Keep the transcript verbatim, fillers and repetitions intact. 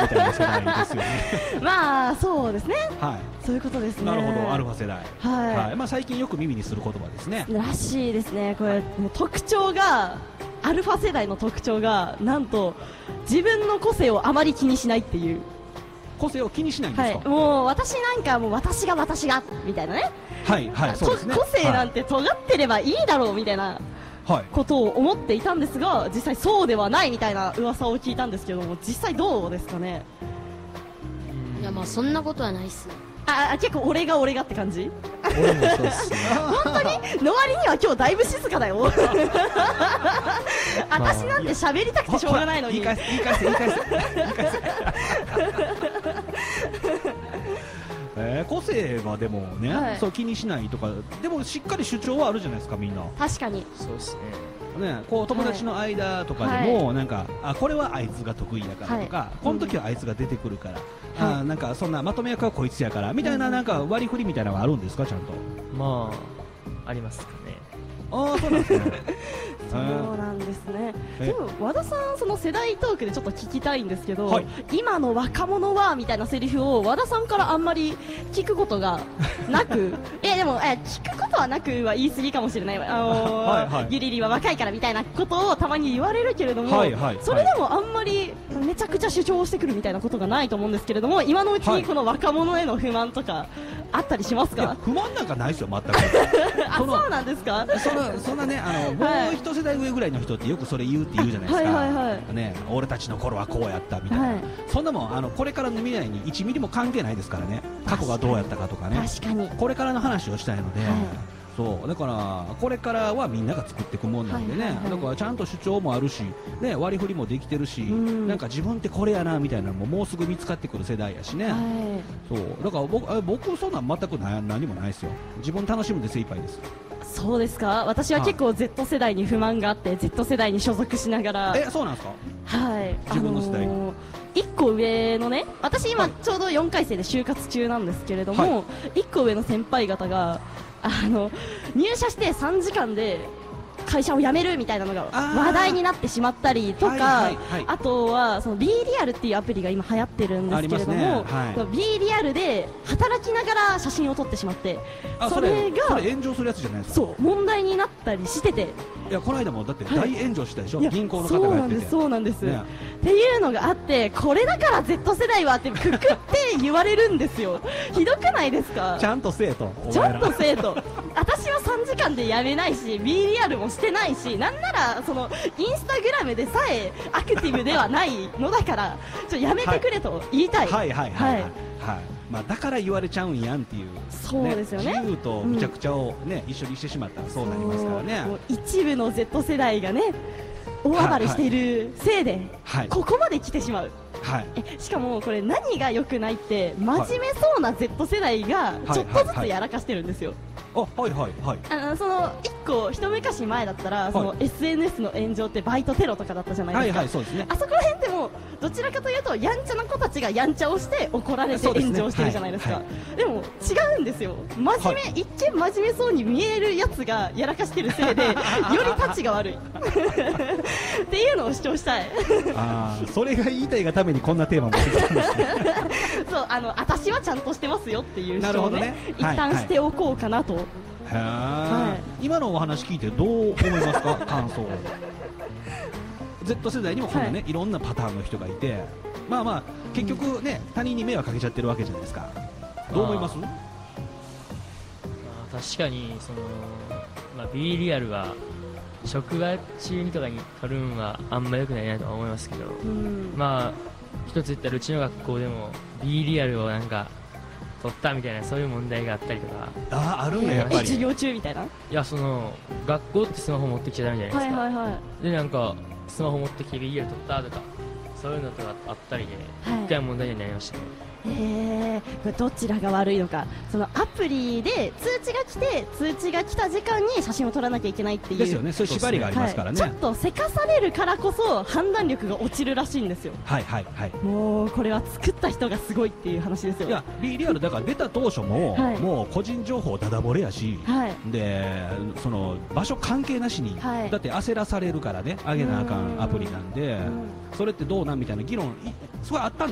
みたいな世代ですよね。 まあそうですね、 はい、 そういうことですね。 なるほど、アルファ世代、 はい、 はい、まあ、最近よく耳にする言葉ですね。 らしいですね。これもう特徴がアルファ世代の特徴がなんと自分の個性をあまり気にしないっていう。 個性を気にしないんですか。 はい、もう私なんかもう私が私がみたいなね、 はいはい、そうですね。 個性なんて尖ってればいいだろうみたいなことを思っていたんですが、実際そうではないみたいな噂を聞いたんですけども、実際どうですかね。 いやまあそんなことはないっす。 あ、結構俺が俺がって感じ。 俺もそうっすね。 本当にの割には今日だいぶ静かだよ。私なんて喋りたくてしょうがないのに。 言い返せ言い返せ言い返せ言い返せ。えー、個性はでもね、はい、そう気にしないとか、でもしっかり主張はあるじゃないですか、みんな。 確かにそうですね。ね、こう友達の間とかでも、はい、なんかあこれはあいつが得意だからとか、はい、この時はあいつが出てくるから、うん、あなんかそんなまとめ役はこいつやからみたいな、なんか割り振りみたいなのがあるんですか、ちゃんと。 まあありますかね。 ああ、そうなんですね。 そうなんですね。でも和田さん、その世代トークでちょっと聞きたいんですけど、はい、今の若者はみたいなセリフを和田さんからあんまり聞くことがなく、えでもえ聞くことはなくは言い過ぎかもしれない。あのーはい、はい、ゆりりは若いからみたいなことをたまに言われるけれども、はいはい、それでもあんまりめちゃくちゃ主張してくるみたいなことがないと思うんですけれども、今のうちにこの若者への不満とかあったりしますか。 不満なんかないですよ、全く。 あ、そうなんですか。 そんなそんなね、あのもう一世代上ぐらいの人ってよくそれ言うって言うじゃないですか。はいはいはい、ね、俺たちの頃はこうやったみたいな、はい、そんなもんあのこれからの未来にいちミリも関係ないですからね。過去がどうやったかとかね、 確かにこれからの話をしたいので、はい、そうだからこれからはみんなが作っていくもんなんでね、はいはいはい、だからちゃんと主張もあるし、ね、割り振りもできてるし、なんか自分ってこれやなみたいなのももうすぐ見つかってくる世代やしね、はい、そうだから僕、僕そんなん全くな何もないですよ。自分楽しむんで精一杯です。 そうですか。私は結構 Z 世代に不満があって、Z 世代に所属しながら。 え、そうなんですか。 はい、 自分の世代に、あのー、いっこ上のね、私今ちょうどよんかい生で就活中なんですけれども、はい、いっこ上の先輩方があの入社してさんじかんで会社を辞めるみたいなのが話題になってしまったりとか、はいはいはい、あとはその ビー リアルっていうアプリが今流行ってるんですけれども、ね、はい、ビー リアルで働きながら写真を撮ってしまって、それがそれ炎上するやつじゃないですか。 そう問題になったりしてて、 いやこの間もだって大炎上したでしょ、はい、銀行の方がやってて。 そうなんです、そうなんです、ね、っていうのがあって、これだから Z 世代はってくくって言われるんですよ。ひどくないですか。 ちゃんとせえと、 ちゃんとせえと。私はさんじかんで辞めないし ビー リアルもしてないし、なんならそのインスタグラムでさえアクティブではないのだからちょやめてくれと言いたい。 はいはいはいはい、はい、まあ、だから言われちゃうんやんっていう、 そうですよね。 自由とむちゃくちゃを、ね、うん、一緒にしてしまったらそうなりますからね。 もう一部の Z 世代がね大暴れしているせいで、はい、ここまで来てしまう。はい、えしかもこれ何が良くないって、真面目そうな Z 世代がちょっとずつやらかしてるんですよ。 あ、はいはいはい。 あのそのいっこ一昔前だったら、はい、その エスエヌエス の炎上ってバイトテロとかだったじゃないですか。はいはい、そうですね。あそこら辺でもどちらかというとやんちゃな子たちがやんちゃをして怒られて炎上してるじゃないですか。で, す、ねはいはい、でも違うんですよ。真面目、はい、一見真面目そうに見えるやつがやらかしてるせいでよりたちが悪いっていうのを主張したい。 ああ、それが言いたいがためにこんなテーマも持ってきたんですね。 そう、あの私はちゃんとしてますよっていう主張を ね, ね一旦しておこうかなと。はいはい、今のお話聞いてどう思いますか、感想。Z 世代にもこんなね、はい、いろんなパターンの人がいて、まあまあ結局ね、うん、他人に迷惑かけちゃってるわけじゃないですか。どう思います？ まあ、確かにその、まあ、ビー リアルは職場中にとかに取るんはあんま良くないなとは思いますけど、うん、まあ一つ言ったらうちの学校でも ビー リアルをなんか取ったみたいなそういう問題があったりとか。 ああ、あるんだやっぱり。 授業中みたいな。 いや、その学校ってスマホ持ってきちゃダメじゃないですか。はいはいはい。でなんかスマホ持ってきて ビー リアル取ったとかそういうのとかあったりで、はい、一回問題になりましたね。 えー、これどちらが悪いのか。そのアプリで通知が来て通知が来た時間に写真を撮らなきゃいけないっていうですよね。そういう縛りがありますからね、 はい、ちょっとせかされるからこそ判断力が落ちるらしいんですよ。 はいはいはい。 もうこれは作った人がすごいっていう話ですよ。 いや ビー リアルだから出た当初も、はい、もう個人情報ダダ漏れやし、はい、でその場所関係なしに、はい、だって焦らされるからね、上げなあかんアプリなんで、それってどうなんみたいな議論すごいあったん